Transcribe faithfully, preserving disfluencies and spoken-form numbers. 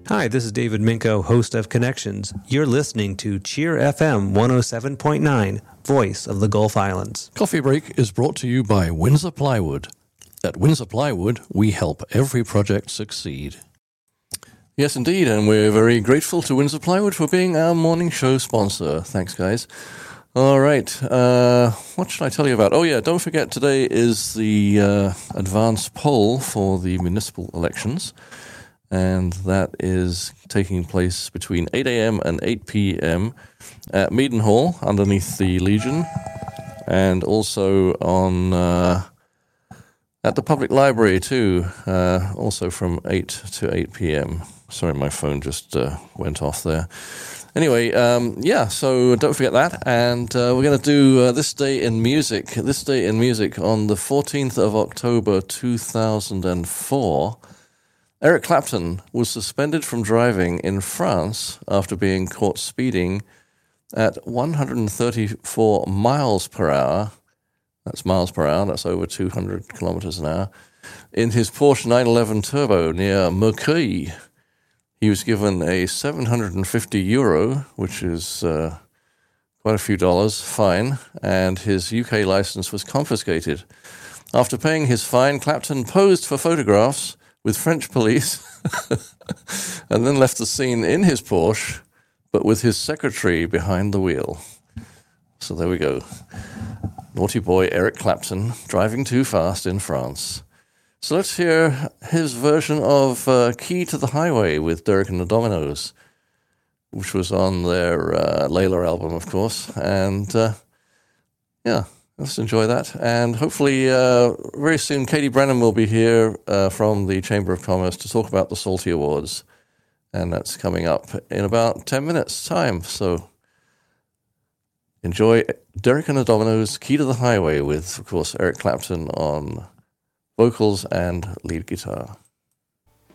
Hi, this is David Minko, host of Connections. You're listening to Cheer F M one oh seven point nine, Voice of the Gulf Islands. Coffee Break is brought to you by Windsor Plywood. At Windsor Plywood, we help every project succeed. Yes, indeed, and we're very grateful to Windsor Plywood for being our morning show sponsor. Thanks, guys. All right, uh, what should I tell you about? Oh, yeah, don't forget today is the uh, advance poll for the municipal elections, and that is taking place between eight a.m. and eight p.m. at Meaden Hall underneath the Legion, and also on uh, at the public library too, uh, also from eight to eight p.m. Sorry, my phone just uh, went off there. Anyway, um, yeah, so don't forget that. And uh, we're going to do uh, This Day in Music. This Day in Music on the fourteenth of October, two thousand four. Eric Clapton was suspended from driving in France after being caught speeding at one hundred thirty-four miles per hour. That's miles per hour, that's over two hundred kilometers an hour, in his Porsche nine eleven Turbo near Merceuil. He was given a seven hundred fifty euro, which is uh, quite a few dollars, fine, and his U K license was confiscated. After paying his fine, Clapton posed for photographs with French police and then left the scene in his Porsche, but with his secretary behind the wheel. So there we go. Naughty boy Eric Clapton driving too fast in France. So let's hear his version of uh, Key to the Highway with Derek and the Dominos, which was on their uh, Layla album, of course. And uh, yeah, let's enjoy that. And hopefully uh, very soon Katie Brennan will be here uh, from the Chamber of Commerce to talk about the Salty Awards. And that's coming up in about ten minutes' time. So enjoy Derek and the Dominos, Key to the Highway with, of course, Eric Clapton on vocals and lead guitar.